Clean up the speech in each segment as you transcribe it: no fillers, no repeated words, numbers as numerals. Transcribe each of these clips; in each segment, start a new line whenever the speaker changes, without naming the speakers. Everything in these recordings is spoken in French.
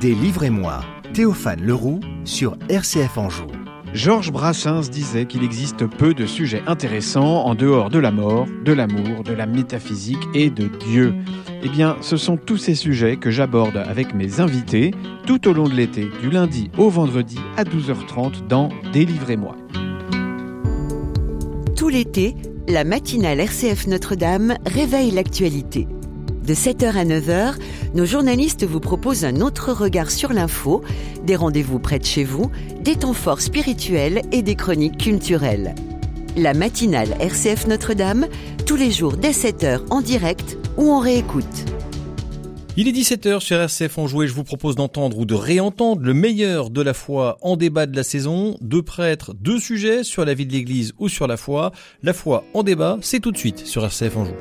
Délivrez-moi, Théophane Leroux sur RCF Anjou.
Georges Brassens disait qu'il existe peu de sujets intéressants en dehors de la mort, de l'amour, de la métaphysique et de Dieu. Eh bien, ce sont tous ces sujets que j'aborde avec mes invités tout au long de l'été, du lundi au vendredi à 12h30 dans Délivrez-moi.
Tout l'été, la matinale RCF Notre-Dame réveille l'actualité. De 7h à 9h, nos journalistes vous proposent un autre regard sur l'info, des rendez-vous près de chez vous, des temps forts spirituels et des chroniques culturelles. La matinale RCF Notre-Dame, tous les jours dès 7h en direct ou en réécoute.
Il est 17h sur RCF Anjou et je vous propose d'entendre ou de réentendre le meilleur de la foi en débat de la saison. 2 prêtres, 2 sujets sur la vie de l'Église ou sur la foi. La foi en débat, c'est tout de suite sur RCF Anjou.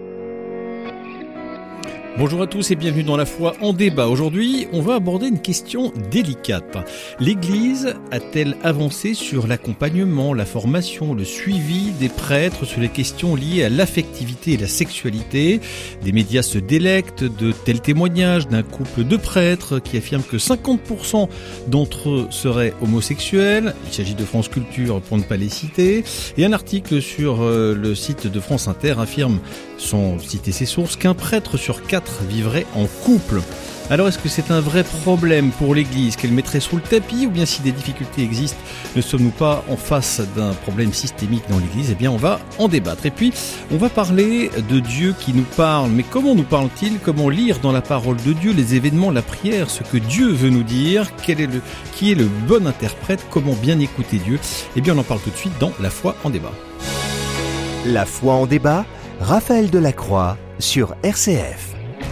Bonjour à tous et bienvenue dans La foi en débat. Aujourd'hui, on va aborder une question délicate. L'Église a-t-elle avancé sur l'accompagnement, la formation, le suivi des prêtres sur les questions liées à l'affectivité et la sexualité ? Des médias se délectent de tels témoignages d'un couple de prêtres qui affirme que 50% d'entre eux seraient homosexuels. Il s'agit de France Culture pour ne pas les citer. Et un article sur le site de France Inter affirme, sans citer ses sources, qu'un prêtre sur 4 vivrait en couple. Alors est-ce que c'est un vrai problème pour l'Église qu'elle mettrait sous le tapis, ou bien si des difficultés existent, ne sommes-nous pas en face d'un problème systémique dans l'Église ? Eh bien on va en débattre. Et puis on va parler de Dieu qui nous parle. Mais comment nous parle-t-il ? Comment lire dans la parole de Dieu les événements, la prière, ce que Dieu veut nous dire ? Qui est le bon interprète ? Comment bien écouter Dieu ? Eh bien on en parle tout de suite dans La foi en débat.
La foi en débat, Raphaël Delacroix sur RCF.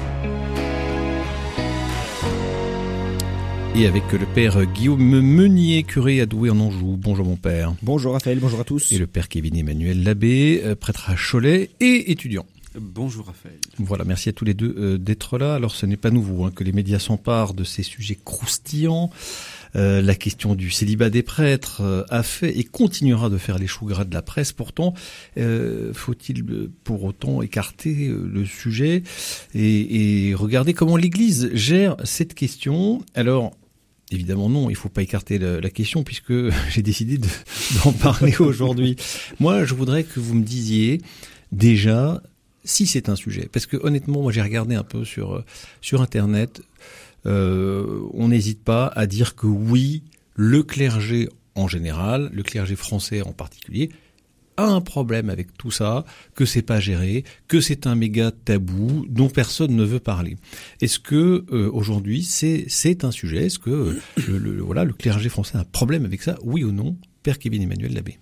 Et avec le père Guillaume Meunier, curé à Douai en Anjou. Bonjour mon père.
Bonjour Raphaël, bonjour à tous.
Et le père Kevin Emmanuel Labbé, prêtre à Cholet et étudiant.
Bonjour Raphaël.
Voilà, merci à tous les deux d'être là. Alors ce n'est pas nouveau que les médias s'emparent de ces sujets croustillants. La question du célibat des prêtres a fait et continuera de faire les choux gras de la presse. Pourtant, faut-il pour autant écarter le sujet et regarder comment l'Église gère cette question ? Alors, évidemment non, il ne faut pas écarter la question puisque j'ai décidé d'en parler aujourd'hui. Moi, je voudrais que vous me disiez déjà si c'est un sujet. Parce que honnêtement, moi j'ai regardé un peu sur Internet. On n'hésite pas à dire que oui, le clergé en général, le clergé français en particulier, a un problème avec tout ça, que c'est pas géré, que c'est un méga tabou dont personne ne veut parler. Est-ce que aujourd'hui c'est un sujet ? Est-ce que le clergé français a un problème avec ça ? Oui ou non ? Père Kevin Emmanuel Labbé.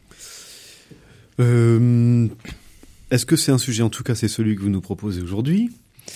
Est-ce que c'est un sujet ? En tout cas, c'est celui que vous nous proposez aujourd'hui.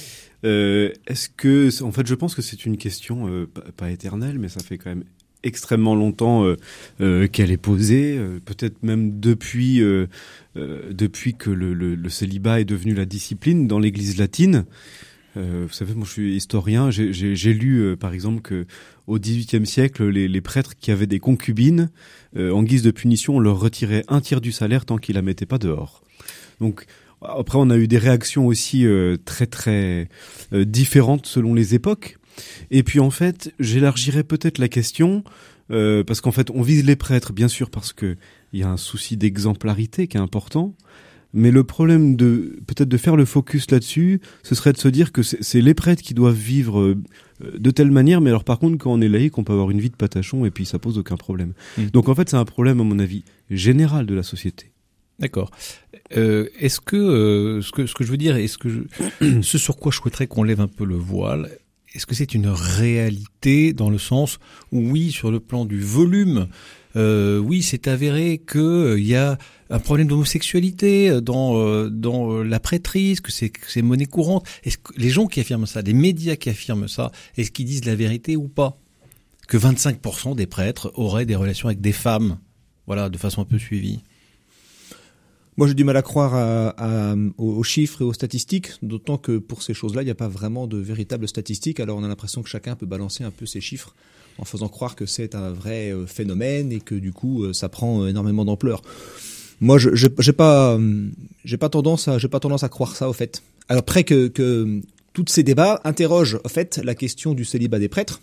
En fait, je pense que c'est une question pas éternelle, mais ça fait quand même extrêmement longtemps qu'elle est posée, peut-être même depuis que le célibat est devenu la discipline dans l'Église latine. Vous savez, moi je suis historien, j'ai lu par exemple que au XVIIIe siècle, les prêtres qui avaient des concubines, en guise de punition, on leur retirait 1/3 du salaire tant qu'ils la mettaient pas dehors. Donc après, on a eu des réactions aussi très très différentes selon les époques. Et puis en fait, j'élargirais peut-être la question parce qu'en fait, on vise les prêtres, bien sûr, parce que il y a un souci d'exemplarité qui est important. Mais le problème peut-être de faire le focus là-dessus, ce serait de se dire que c'est les prêtres qui doivent vivre de telle manière. Mais alors par contre, quand on est laïque, on peut avoir une vie de patachon et puis ça pose aucun problème. Donc en fait, c'est un problème, à mon avis, général de la société.
D'accord. Est-ce que ce que je veux dire, ce sur quoi je souhaiterais qu'on lève un peu le voile, est-ce que c'est une réalité dans le sens où oui, sur le plan du volume, oui, c'est avéré que il y a un problème d'homosexualité dans la prêtrise, que c'est monnaie courante. Est-ce que les gens qui affirment ça, les médias qui affirment ça, est-ce qu'ils disent la vérité ou pas ? Que 25% des prêtres auraient des relations avec des femmes, voilà, de façon un peu suivie.
Moi, j'ai du mal à croire aux chiffres et aux statistiques, d'autant que pour ces choses-là, il n'y a pas vraiment de véritables statistiques. Alors, on a l'impression que chacun peut balancer un peu ses chiffres en faisant croire que c'est un vrai phénomène et que du coup, ça prend énormément d'ampleur. Moi, j'ai pas tendance à croire ça, au fait. Alors, après que tous ces débats interrogent, au fait, la question du célibat des prêtres.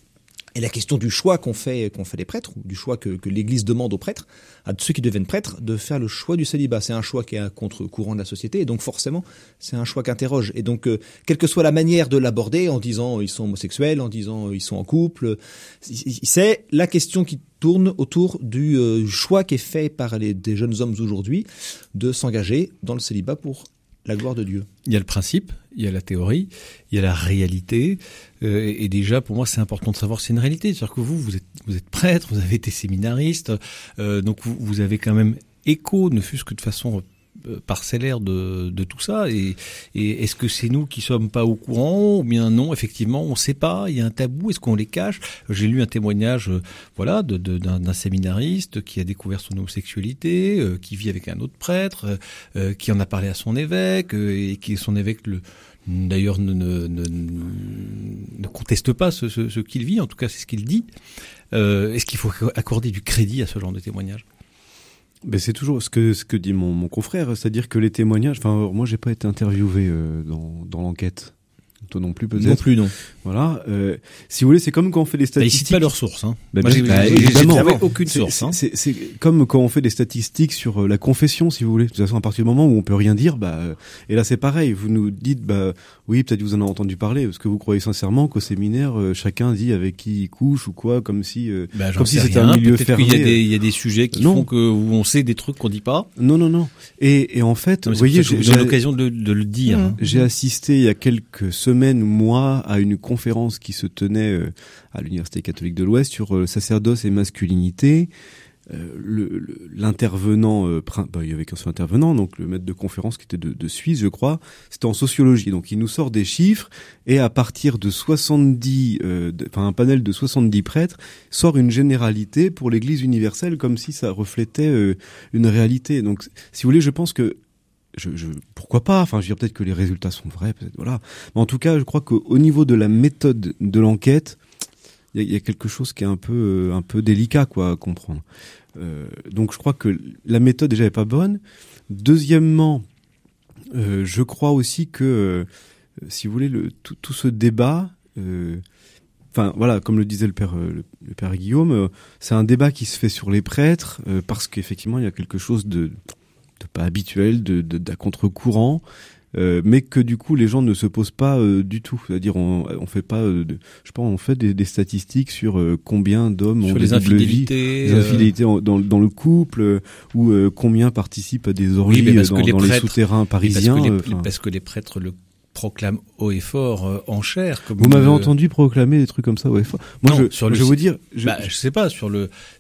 Et la question du choix qu'ont fait les prêtres, ou du choix que l'Église demande aux prêtres, à ceux qui deviennent prêtres, de faire le choix du célibat. C'est un choix qui est à contre-courant de la société, et donc forcément, c'est un choix qu'interroge. Et donc, quelle que soit la manière de l'aborder, en disant ils sont homosexuels, en disant ils sont en couple, c'est la question qui tourne autour du choix qui est fait par des jeunes hommes aujourd'hui de s'engager dans le célibat pour la gloire de Dieu.
Il y a le principe, il y a la théorie, il y a la réalité. Et déjà, pour moi, c'est important de savoir c'est une réalité. C'est-à-dire que vous êtes prêtre, vous avez été séminariste, donc vous avez quand même écho, ne fût-ce que de façon parcellaire de tout ça. Et est-ce que c'est nous qui sommes pas au courant, ou bien non, effectivement, on sait pas, il y a un tabou, est-ce qu'on les cache? J'ai lu un témoignage, d'un séminariste qui a découvert son homosexualité, qui vit avec un autre prêtre, qui en a parlé à son évêque, et qui son évêque d'ailleurs ne conteste pas ce qu'il vit, en tout cas c'est ce qu'il dit. Est-ce qu'il faut accorder du crédit à ce genre de témoignage?
Ben c'est toujours ce que dit mon confrère, c'est-à-dire que les témoignages, enfin moi j'ai pas été interviewé dans l'enquête. Toi non plus peut-être.
Non plus, non.
Voilà. Si vous voulez, c'est comme quand on fait des statistiques.
Ils citent pas leurs sources. Hein.
Moi,
évidemment, aucune source. Hein.
C'est comme quand on fait des statistiques sur la confession, si vous voulez. De toute façon, à partir du moment où on peut rien dire, et là c'est pareil. Vous nous dites, oui, peut-être vous en avez entendu parler, parce que vous croyez sincèrement qu'au séminaire, chacun dit avec qui il couche ou quoi, comme si c'était un milieu fermé.
Il y a des sujets qui font que on sait des trucs qu'on dit pas.
Non. Et en fait, vous voyez,
j'ai l'occasion de le dire. Hein.
J'ai assisté il y a quelques semaines ou mois à une conférence qui se tenait à l'Université catholique de l'Ouest sur sacerdoce et masculinité. L'intervenant, il y avait qu'un seul intervenant, donc le maître de conférence qui était de Suisse, je crois, c'était en sociologie. Donc il nous sort des chiffres et à partir de 70, un panel de 70 prêtres, sort une généralité pour l'Église universelle comme si ça reflétait une réalité. Donc si vous voulez, je pense que pourquoi pas, enfin je veux dire peut-être que les résultats sont vrais, peut-être voilà. Mais en tout cas, je crois qu'au niveau de la méthode de l'enquête, il y a quelque chose qui est un peu délicat quoi à comprendre. Donc je crois que la méthode déjà est pas bonne. Deuxièmement, je crois aussi que si vous voulez tout ce débat comme le disait le père Guillaume, c'est un débat qui se fait sur les prêtres parce qu'effectivement il y a quelque chose de pas habituel, d'à contre-courant, mais que du coup les gens ne se posent pas du tout. C'est-à-dire on fait pas, on fait des statistiques sur combien d'hommes ont des infidélités, dans le couple, ou combien participent à des orgies dans les souterrains parisiens.
Parce que les prêtres le proclame haut et fort en chair.
Vous m'avez entendu proclamer des trucs comme ça haut et fort. Moi, je vais vous dire,
je sais pas sur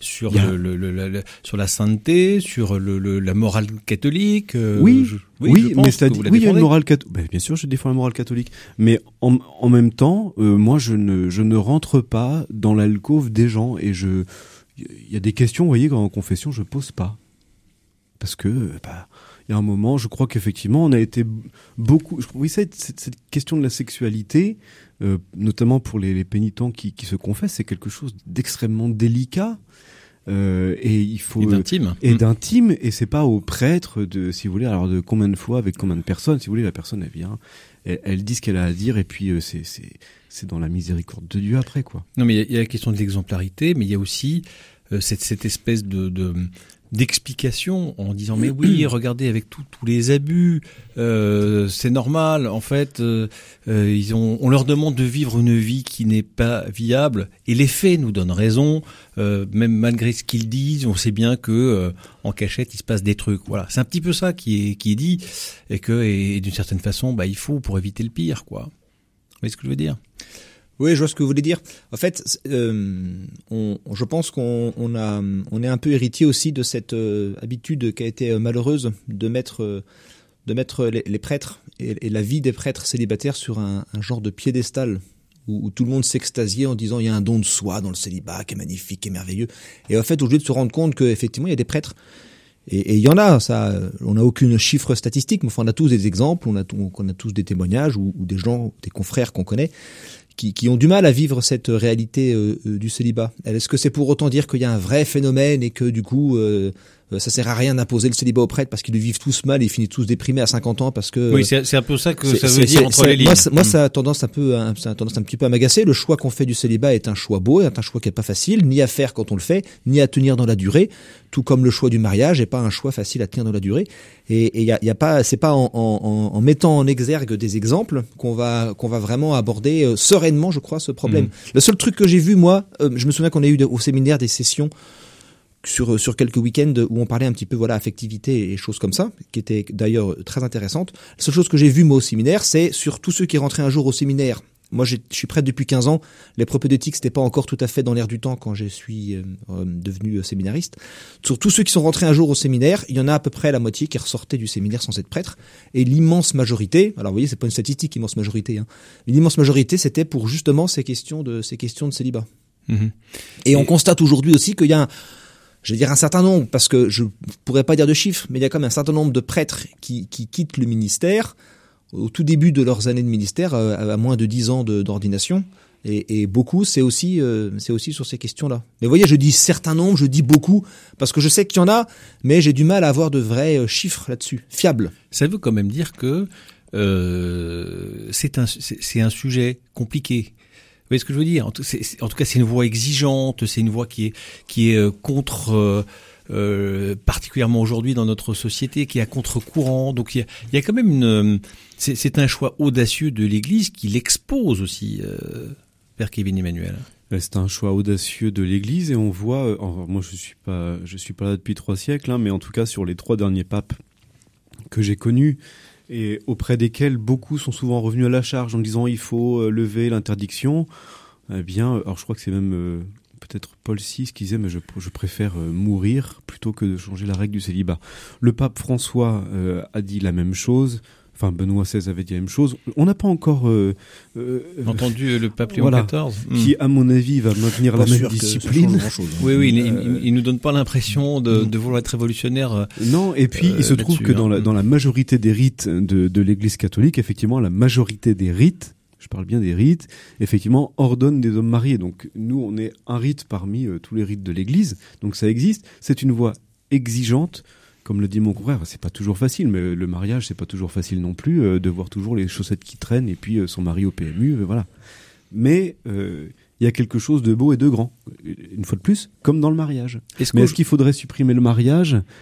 la sainteté, sur la morale catholique.
Oui, mais c'est-à-dire, il y a une morale catholique. Bien sûr, je défends la morale catholique, mais en même temps, moi, je ne rentre pas dans l'alcôve des gens et il y a des questions, vous voyez, en confession, je pose pas parce que il y a un moment, je crois qu'effectivement, on a été beaucoup. Oui, cette question de la sexualité, notamment pour les pénitents qui se confessent, c'est quelque chose d'extrêmement délicat. Et il faut d'intime, et c'est pas au prêtre si vous voulez, alors de combien de fois avec combien de personnes, si vous voulez, la personne elle vient, elle dit ce qu'elle a à dire, et puis c'est dans la miséricorde de Dieu après quoi.
Non, mais il y a la question de l'exemplarité, mais il y a aussi cette espèce d'explication en disant mais oui, regardez, avec tous les abus, c'est normal en fait, on leur demande de vivre une vie qui n'est pas viable, et les faits nous donnent raison, même malgré ce qu'ils disent, on sait bien que en cachette il se passe des trucs. Voilà, c'est un petit peu ça qui est dit, et d'une certaine façon il faut pour éviter le pire quoi. Vous voyez ce que je veux dire?
Oui, je vois ce que vous voulez dire. En fait, je pense qu'on est un peu héritier aussi de cette habitude qui a été malheureuse de mettre les prêtres et la vie des prêtres célibataires sur un genre de piédestal où tout le monde s'extasiait en disant il y a un don de soi dans le célibat qui est magnifique, qui est merveilleux. Et en fait, au lieu de se rendre compte qu'effectivement il y a des prêtres, et il y en a, ça, on n'a aucune chiffre statistique, mais enfin on a tous des exemples, on a tous des témoignages ou des gens, des confrères qu'on connaît, qui ont du mal à vivre cette réalité du célibat. Est-ce que c'est pour autant dire qu'il y a un vrai phénomène et que du coup Ça sert à rien d'imposer le célibat aux prêtres parce qu'ils le vivent tous mal et ils finissent tous déprimés à 50 ans parce que...
Oui, c'est un peu ça que ça veut dire entre les lignes.
Moi, ça a tendance un petit peu à m'agacer. Le choix qu'on fait du célibat est un choix beau, est un choix qui est pas facile, ni à faire quand on le fait, ni à tenir dans la durée. Tout comme le choix du mariage est pas un choix facile à tenir dans la durée. Et y a pas, c'est pas en mettant en exergue des exemples qu'on va vraiment aborder sereinement, je crois, ce problème. Le seul truc que j'ai vu, moi, je me souviens qu'on a eu au séminaire des sessions sur quelques week-ends où on parlait un petit peu affectivité et choses comme ça, qui étaient d'ailleurs très intéressantes. La seule chose que j'ai vue moi au séminaire, c'est sur tous ceux qui rentraient un jour au séminaire. Moi, je suis prêtre depuis 15 ans. Les propédeutiques, c'était pas encore tout à fait dans l'air du temps quand je suis devenu séminariste. Sur tous ceux qui sont rentrés un jour au séminaire, il y en a à peu près la moitié qui ressortaient du séminaire sans être prêtre. Et l'immense majorité, alors vous voyez, c'est pas une statistique, immense majorité, hein. L'immense majorité, c'était pour justement ces questions de célibat. Et on constate aujourd'hui aussi qu'il y a je vais dire un certain nombre, parce que je pourrais pas dire de chiffres, mais il y a quand même un certain nombre de prêtres qui quittent le ministère au tout début de leurs années de ministère, à moins de 10 ans d'ordination. Et beaucoup, c'est aussi sur ces questions-là. Mais vous voyez, je dis certain nombre, je dis beaucoup, parce que je sais qu'il y en a, mais j'ai du mal à avoir de vrais chiffres là-dessus, fiables.
Ça veut quand même dire que c'est un sujet compliqué. Vous voyez ce que je veux dire ? En tout cas, c'est une voix exigeante, c'est une voix qui est contre, particulièrement aujourd'hui dans notre société, qui est à contre-courant. Donc il y a quand même c'est un choix audacieux de l'Église qui l'expose aussi, Père Kevin Emmanuel.
C'est un choix audacieux de l'Église et on voit, moi je suis pas là depuis 3 siècles, hein, mais en tout cas sur les 3 derniers papes que j'ai connus, et auprès desquels beaucoup sont souvent revenus à la charge en disant il faut lever l'interdiction. Eh bien, alors je crois que c'est même peut-être Paul VI qui disait mais je préfère mourir plutôt que de changer la règle du célibat. Le pape François a dit la même chose. Enfin, Benoît XVI avait dit la même chose. On n'a pas encore
entendu le pape Léon XIV,
qui, à mon avis, va maintenir la même discipline.
Oui, il nous donne pas l'impression de vouloir être révolutionnaire.
Non, et puis il se trouve que dans la majorité des rites de l'Église catholique, effectivement, la majorité des rites, je parle bien des rites, effectivement, ordonnent des hommes mariés. Donc nous, on est un rite parmi tous les rites de l'Église. Donc ça existe. C'est une voie exigeante. Comme le dit mon confrère, c'est pas toujours facile, mais le mariage, c'est pas toujours facile non plus, de voir toujours les chaussettes qui traînent et puis son mari au PMU, voilà. Mais il y a quelque chose de beau et de grand, une fois de plus, comme dans le mariage. Est-ce qu'il faudrait supprimer le mariage ?